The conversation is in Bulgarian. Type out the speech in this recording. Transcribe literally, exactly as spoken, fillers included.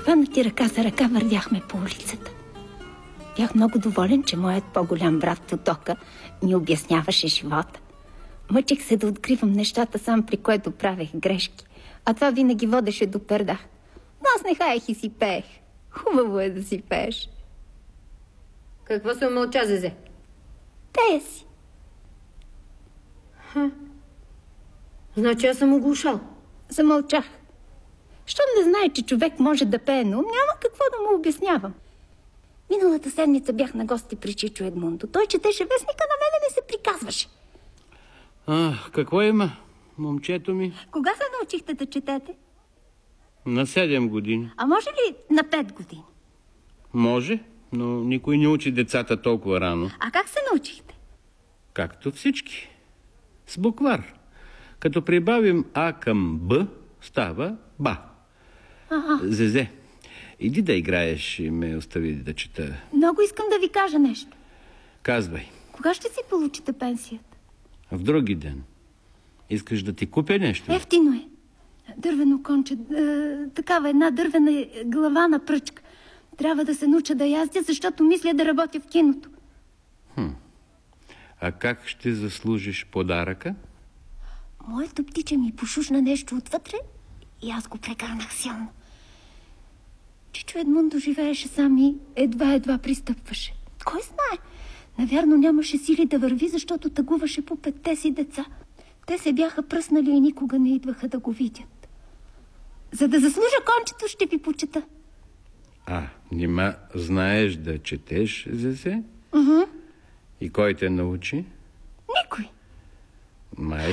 Хванати ръка за ръка вървяхме по улицата. Бях много доволен, че моят по-голям брат Тотока ми обясняваше живота. Мъчих се да откривам нещата сам, при което правех грешки. А това винаги водеше до пердах. Но аз не хаех и си пеех. Хубаво е да си пееш. Какво се мълча, Зезе? Пея си. Ха. Значи аз съм оглушал. Замълчах. Щом не знае, че човек може да пее на ум, няма какво да му обяснявам. Миналата седмица бях на гости при Чичо Едмундо. Той четеше вестника, на мене ми се приказваше. А, какво има, момчето ми? Кога се научихте да четете? На седем години. А може ли на пет години? Може, но никой не учи децата толкова рано. А как се научихте? Както всички. С буквар. Като прибавим А към Б, става Ба. Ага. Зезе, иди да играеш и ме остави да чета. Много искам да ви кажа нещо. Казвай. Кога ще си получите пенсията? В други ден. Искаш да ти купя нещо? Ефтино е. Дървено конче, е, такава една дървена глава на пръчка. Трябва да се науча да яздя, защото мисля да работя в киното. Хм. А как ще заслужиш подаръка? Моето птиче ми пошушна нещо отвътре и аз го прекарнах силно. Чичо Едмундо живееше сам и едва-едва пристъпваше. Кой знае? Навярно нямаше сили да върви, защото тъгуваше по петте си деца. Те се бяха пръснали и никога не идваха да го видят. За да заслужа кончето, ще ви почета. А, нима знаеш да четеш, Зезе? Uh-huh. И кой те научи? Никой. Май